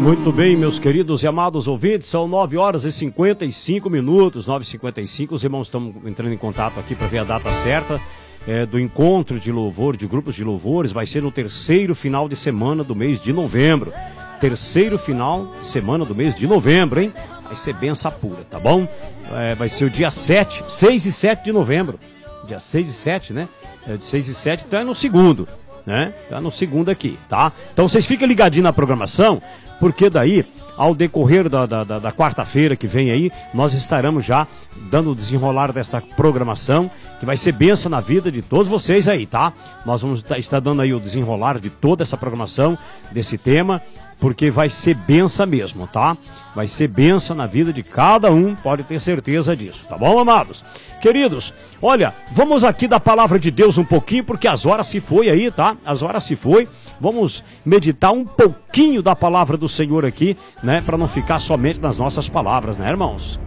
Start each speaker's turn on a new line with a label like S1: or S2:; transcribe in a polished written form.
S1: Muito bem, meus queridos e amados ouvintes, são 9 horas e 55 minutos, 9h55, os irmãos estão entrando em contato aqui para ver a data certa do encontro de louvor, de grupos de louvores, vai ser no terceiro final de semana do mês de novembro. Terceiro final de semana do mês de novembro, hein? Vai ser benção pura, tá bom? Vai ser o dia 7, 6 e 7 de novembro. Dia 6 e 7, né? De 6 e 7, então é no segundo, né? Tá no segundo aqui, tá? Então vocês fiquem ligadinhos na programação, porque daí, ao decorrer da quarta-feira que vem aí, nós estaremos já dando o desenrolar dessa programação, que vai ser benção na vida de todos vocês aí, tá? Nós vamos estar dando aí o desenrolar de toda essa programação, desse tema, porque vai ser benção mesmo, tá? Vai ser benção na vida de cada um, pode ter certeza disso, tá bom, amados? Queridos, olha, vamos aqui da palavra de Deus um pouquinho, porque as horas se foi aí, tá? As horas se foi, vamos meditar um pouquinho da palavra do Senhor aqui, né? Para não ficar somente nas nossas palavras, né, irmãos?